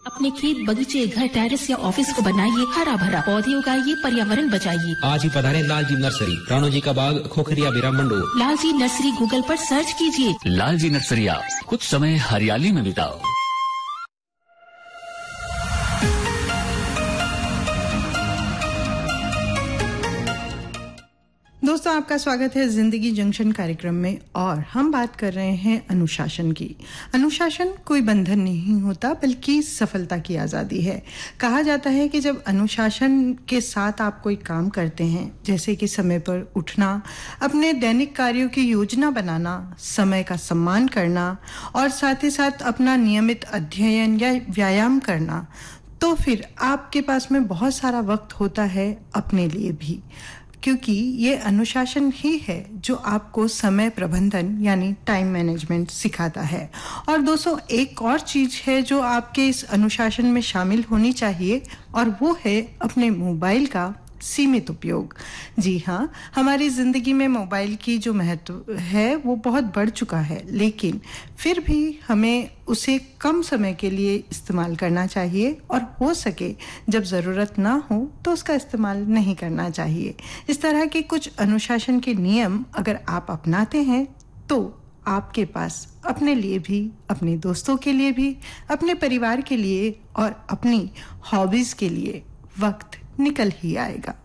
अपने खेत, बगीचे, घर, टेरेस या ऑफिस को बनाइए हरा भरा, पौधे उगाइए, पर्यावरण बचाइए। आज ही पधारें लालजी नर्सरी, राणो जी का बाग, खोखरिया, बिरा, मंडोर। लालजी नर्सरी गूगल पर सर्च कीजिए। लालजी नर्सरिया, कुछ समय हरियाली में बिताओ। दोस्तों, आपका स्वागत है जिंदगी जंक्शन कार्यक्रम में और हम बात कर रहे हैं अनुशासन की। अनुशासन कोई बंधन नहीं होता बल्कि सफलता की आज़ादी है। कहा जाता है कि जब अनुशासन के साथ आप कोई काम करते हैं, जैसे कि समय पर उठना, अपने दैनिक कार्यों की योजना बनाना, समय का सम्मान करना और साथ ही साथ अपना नियमित अध्ययन या व्यायाम करना, तो फिर आपके पास में बहुत सारा वक्त होता है अपने लिए भी, क्योंकि ये अनुशासन ही है जो आपको समय प्रबंधन यानी टाइम मैनेजमेंट सिखाता है। और दोस्तों, एक और चीज है जो आपके इस अनुशासन में शामिल होनी चाहिए और वो है अपने मोबाइल का सीमित उपयोग। जी हाँ, हमारी जिंदगी में मोबाइल की जो महत्व है वो बहुत बढ़ चुका है, लेकिन फिर भी हमें उसे कम समय के लिए इस्तेमाल करना चाहिए और हो सके जब ज़रूरत ना हो तो उसका इस्तेमाल नहीं करना चाहिए। इस तरह के कुछ अनुशासन के नियम अगर आप अपनाते हैं तो आपके पास अपने लिए भी, अपने दोस्तों के लिए भी, अपने परिवार के लिए और अपनी हॉबीज़ के लिए वक्त निकल ही आएगा।